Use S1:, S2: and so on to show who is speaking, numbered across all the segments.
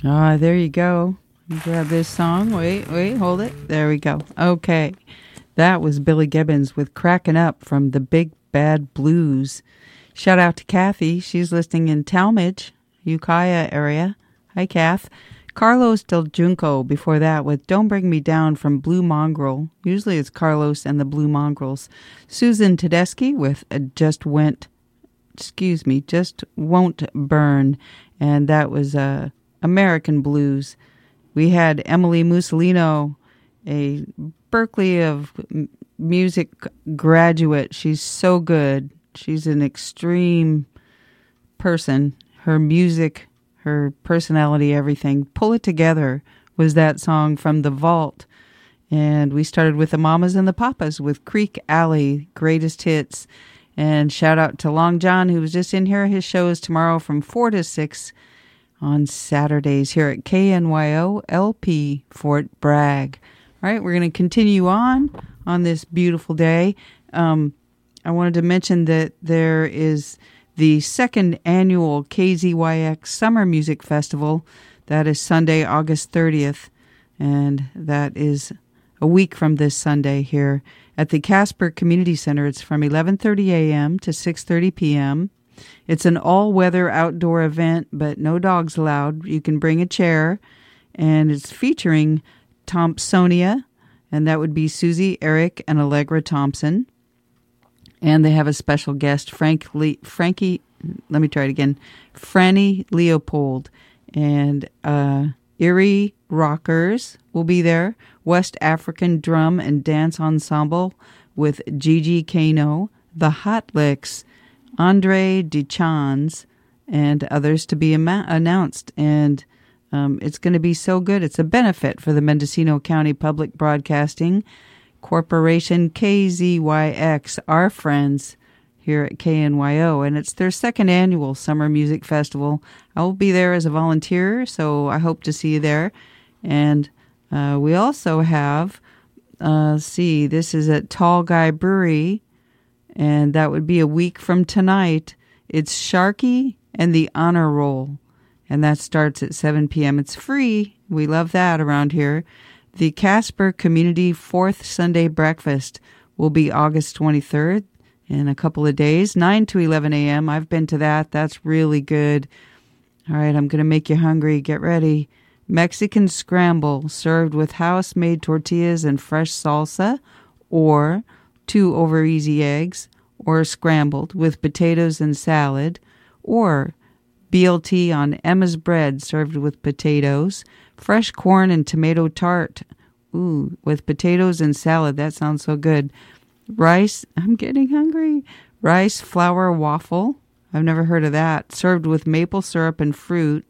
S1: Ah, there you go. Grab this song. Wait, hold it. There we go. Okay. That was Billy Gibbons with Crackin' Up from the Big Bad Blues. Shout out to Kathy. She's listening in Talmadge, Ukiah area. Hi, Kath. Carlos Del Junco before that with Don't Bring Me Down from Blue Mongrel. Usually it's Carlos and the Blue Mongrels. Susan Tedeschi with Just Won't Burn. And that was American Blues. We had Emily Mussolino, a Berkeley of music graduate. She's so good. She's an extreme person. Her music, her personality, everything. Pull It Together was that song from The Vault. And we started with the Mamas and the Papas with Creek Alley, greatest hits. And shout out to Long John, who was just in here. His show is tomorrow from 4 to 6 on Saturdays here at KNYO LP Fort Bragg. All right, we're going to continue on this beautiful day. I wanted to mention that there is the second annual KZYX Summer Music Festival. That is Sunday, August 30th, and that is a week from this Sunday here at the Casper Community Center. It's from 11:30 a.m. to 6:30 p.m. It's an all-weather outdoor event, but no dogs allowed. You can bring a chair, and it's featuring Thompsonia, and that would be Susie, Eric, and Allegra Thompson. And they have a special guest, Frannie Leopold, and Erie Rockers will be there. West African Drum and Dance Ensemble with Gigi Kano, the Hot Licks, Andre DeChans, and others to be announced. And it's going to be so good. It's a benefit for the Mendocino County Public Broadcasting Corporation, KZYX, our friends here at KNYO, and it's their second annual Summer Music Festival. I will be there as a volunteer, so I hope to see you there. And we also have, this is at Tall Guy Brewery, and that would be a week from tonight. It's Sharky and the Honor Roll, and that starts at 7 p.m. It's free. We love that around here. The Casper Community Fourth Sunday Breakfast will be August 23rd in a couple of days, 9 to 11 a.m. I've been to that. That's really good. All right, I'm going to make you hungry. Get ready. Mexican scramble served with house-made tortillas and fresh salsa, or 2 over-easy eggs, or scrambled with potatoes and salad, or BLT on Emma's bread served with potatoes, fresh corn and tomato tart. Ooh, with potatoes and salad. That sounds so good. Rice, I'm getting hungry. Rice flour waffle. I've never heard of that. Served with maple syrup and fruit.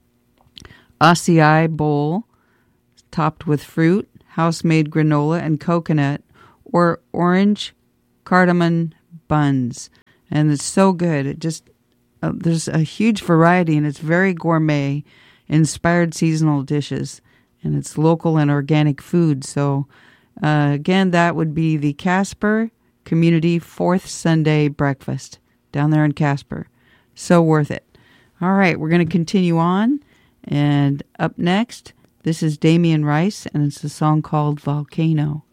S1: Acai bowl, topped with fruit, house-made granola and coconut, or orange cardamom buns. And it's so good. It just, there's a huge variety, and it's very gourmet, inspired seasonal dishes, and it's local and organic food. So again, that would be the Casper Community Fourth Sunday Breakfast down there in Casper. So worth it. All right, we're going to continue on, and up next, this is Damian Rice, and it's a song called Volcano.